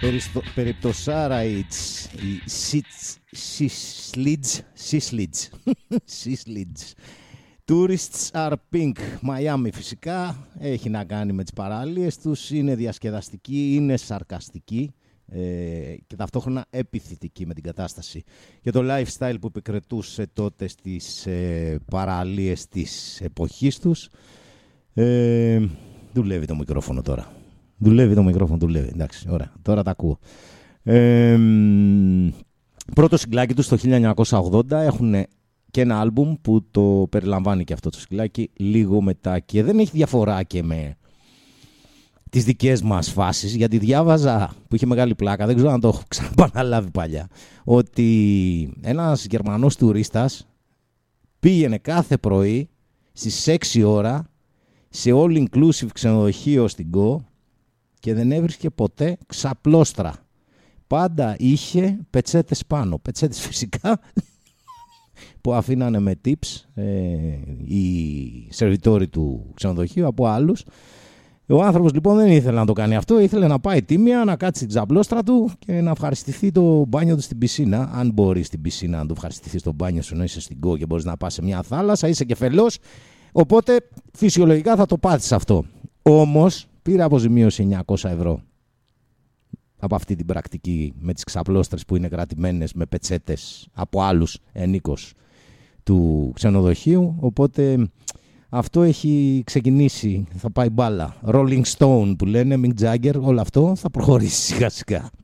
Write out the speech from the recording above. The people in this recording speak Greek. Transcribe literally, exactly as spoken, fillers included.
Περιπτωσάρα η Σίσλιτζ. Σίσλιτζ. Tourists are pink. Miami φυσικά έχει να κάνει με τις παραλίες τους. Είναι διασκεδαστική, είναι σαρκαστική ε, και ταυτόχρονα επιθετική με την κατάσταση. Και το lifestyle που επικρατούσε τότε στις ε, παραλίες της εποχής τους. Ε, δουλεύει το μικρόφωνο τώρα. Δουλεύει το μικρόφωνο, δουλεύει. Εντάξει, ωραία. Τώρα τα ακούω. Ε, πρώτο συγκλάκι τους το χίλια εννιακόσια ογδόντα έχουν και ένα άλμπουμ που το περιλαμβάνει και αυτό το συγκλάκι λίγο μετά και δεν έχει διαφορά και με τις δικές μας φάσεις, γιατί διάβαζα που είχε μεγάλη πλάκα, δεν ξέρω αν το έχω ξαναπαναλάβει παλιά, ότι ένας Γερμανός τουρίστας πήγαινε κάθε πρωί στις έξι ώρα σε all inclusive ξενοδοχείο στην Go και δεν έβρισκε ποτέ ξαπλώστρα. Πάντα είχε πετσέτες πάνω, πετσέτες φυσικά που αφήνανε με tips ε, οι σερβιτόροι του ξενοδοχείου από άλλους. Ο άνθρωπος λοιπόν δεν ήθελε να το κάνει αυτό, ήθελε να πάει τίμια, να κάτσει την ξαπλώστρα του και να ευχαριστηθεί το μπάνιο του στην πισίνα. Αν μπορεί στην πισίνα να το ευχαριστηθεί στο μπάνιο σου, να είσαι στην Go και μπορείς να πας σε μια θάλασσα, είσαι κεφελός, οπότε φυσιολογικά θα το πάθεις αυτό. Όμως πήρε αποζημίωση εννιακόσια ευρώ από αυτή την πρακτική με τις ξαπλώστρες που είναι κρατημένες με πετσέτες από άλλους ενίκους του ξενοδοχείου, οπότε αυτό έχει ξεκινήσει, θα πάει μπάλα. Rolling Stone που λένε, Mick Jagger, όλο αυτό θα προχωρήσει σιγά σιγά.